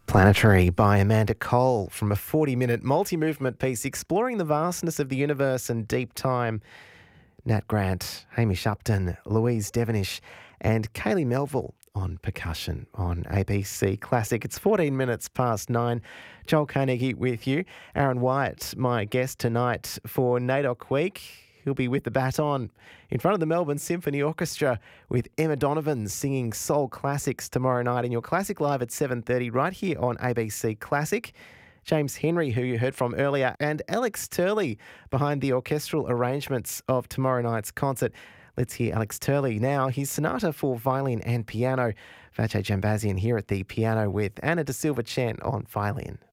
Planetary by Amanda Cole from a 40-minute multi-movement piece exploring the vastness of the universe and deep time. Nat Grant, Hamish Upton, Louise Devonish and Kaylee Melville on percussion on ABC Classic. It's 14 minutes past 9. Joel Carnegie with you. Aaron Wyatt, my guest tonight for NAIDOC Week. He'll be with the baton in front of the Melbourne Symphony Orchestra with Emma Donovan singing soul classics tomorrow night in your Classic Live at 7:30 right here on ABC Classic. James Henry, who you heard from earlier, and Alex Turley behind the orchestral arrangements of tomorrow night's concert. Let's hear Alex Turley now. His sonata for violin and piano. Vajay Jambazian here at the piano with Anna De Silva Chen on violin.